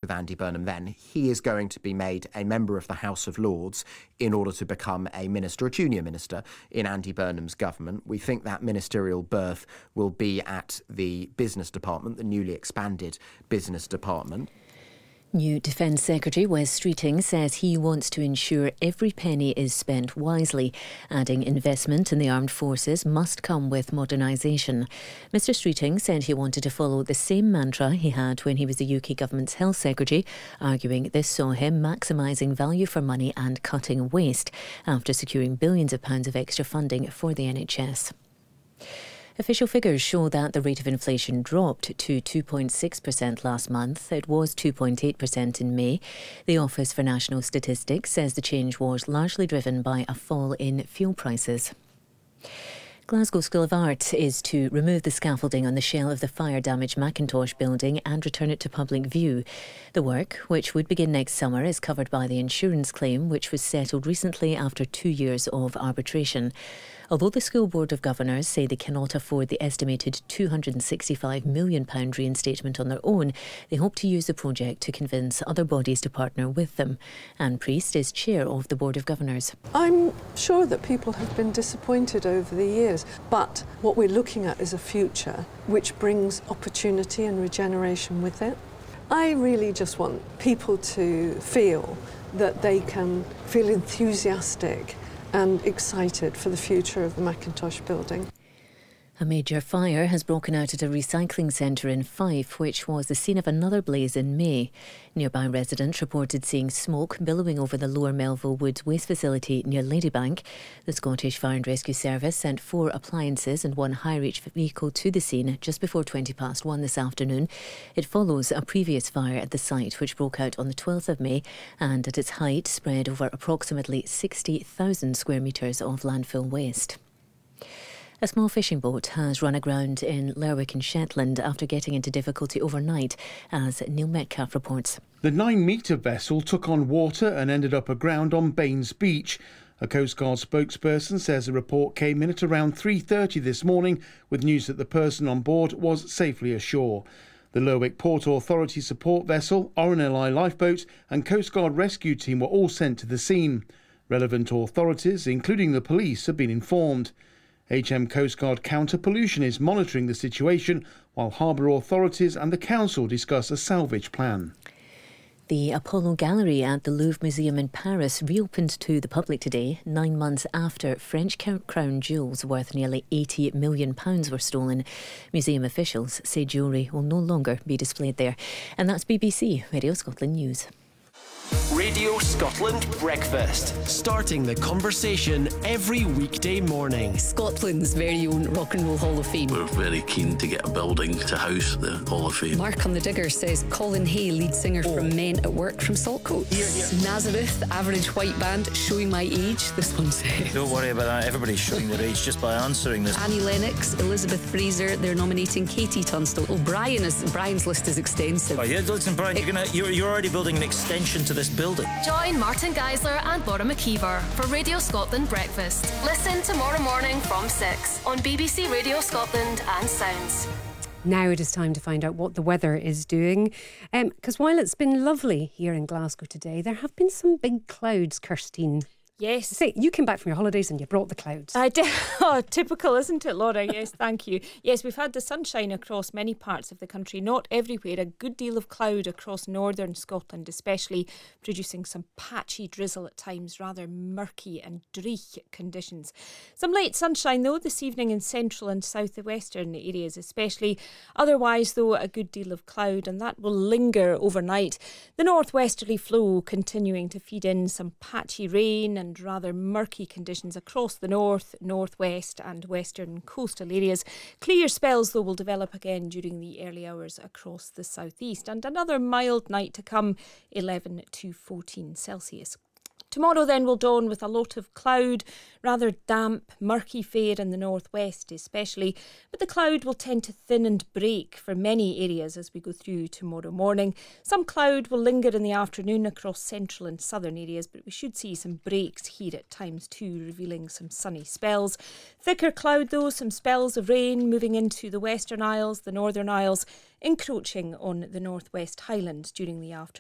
with Andy Burnham then, he is going to be made a member of the House of Lords in order to become a minister, a junior minister in Andy Burnham's government. We think that ministerial berth will be at the business department, the newly expanded business department. New Defence Secretary Wes Streeting says he wants to ensure every penny is spent wisely, adding investment in the armed forces must come with modernisation. Mr Streeting said he wanted to follow the same mantra he had when he was the UK Government's Health Secretary, arguing this saw him maximising value for money and cutting waste after securing billions of pounds of extra funding for the NHS. Official figures show that the rate of inflation dropped to 2.6% last month. It was 2.8% in May. The Office for National Statistics says the change was largely driven by a fall in fuel prices. Glasgow School of Art is to remove the scaffolding on the shell of the fire-damaged Macintosh building and return it to public view. The work, which would begin next summer, is covered by the insurance claim, which was settled recently after 2 years of arbitration. Although the School Board of Governors say they cannot afford the estimated £265 million reinstatement on their own, they hope to use the project to convince other bodies to partner with them. Anne Priest is chair of the Board of Governors. I'm sure that people have been disappointed over the years, but what we're looking at is a future which brings opportunity and regeneration with it. I really just want people to feel that they can feel enthusiastic and excited for the future of the Macintosh building. A major fire has broken out at a recycling centre in Fife, which was the scene of another blaze in May. Nearby residents reported seeing smoke billowing over the Lower Melville Woods waste facility near Ladybank. The Scottish Fire and Rescue Service sent 4 appliances and 1 high-reach vehicle to the scene just before 1:20 this afternoon. It follows a previous fire at the site, which broke out on the 12th of May and at its height spread over approximately 60,000 square metres of landfill waste. A small fishing boat has run aground in Lerwick in Shetland after getting into difficulty overnight, as Neil Metcalfe reports. The 9-metre vessel took on water and ended up aground on Baines Beach. A Coast Guard spokesperson says the report came in at around 3:30 this morning with news that the person on board was safely ashore. The Lerwick Port Authority support vessel, RNLI lifeboat and Coast Guard rescue team were all sent to the scene. Relevant authorities, including the police, have been informed. HM Coast Guard Counter-Pollution is monitoring the situation while harbour authorities and the council discuss a salvage plan. The Apollo Gallery at the Louvre Museum in Paris reopened to the public today, 9 months after French crown jewels worth nearly £80 million were stolen. Museum officials say jewellery will no longer be displayed there. And that's BBC Radio Scotland News. Radio Scotland Breakfast. Starting the conversation every weekday morning. Scotland's very own Rock and Roll Hall of Fame. We're very keen to get a building to house the Hall of Fame. Mark on the Digger says Colin Hay, lead singer from Men at Work from Saltcoats. Nazareth, average white band, showing my age, this one says. Don't worry about that, everybody's showing their age just by answering this. Annie Lennox, Elizabeth Fraser, they're nominating Katie Tunstall. Brian's list is extensive. Oh yeah, listen Brian, you're already building an extension to this building. Join Martin Geisler and Bora McKeever for Radio Scotland Breakfast. Listen tomorrow morning from 6 on BBC Radio Scotland and Sounds. Now it is time to find out what the weather is doing. Because while it's been lovely here in Glasgow today, there have been some big clouds, Kirstine. Yes. Say, you came back from your holidays and you brought the clouds. I did. Oh, typical, isn't it, Laura? Yes, thank you. Yes, we've had the sunshine across many parts of the country, not everywhere. A good deal of cloud across northern Scotland, especially producing some patchy drizzle at times, rather murky and dreich conditions. Some late sunshine, though, this evening in central and southwestern areas especially. Otherwise, though, a good deal of cloud, and that will linger overnight. The northwesterly flow continuing to feed in some patchy rain and rather murky conditions across the north, northwest and western coastal areas. Clear spells, though, will develop again during the early hours across the southeast, and another mild night to come, 11 to 14 Celsius. Tomorrow then will dawn with a lot of cloud, rather damp, murky fare in the northwest especially, but the cloud will tend to thin and break for many areas as we go through tomorrow morning. Some cloud will linger in the afternoon across central and southern areas, but we should see some breaks here at times too, revealing some sunny spells. Thicker cloud though, some spells of rain moving into the Western Isles, the Northern Isles, encroaching on the Northwest Highlands during the afternoon.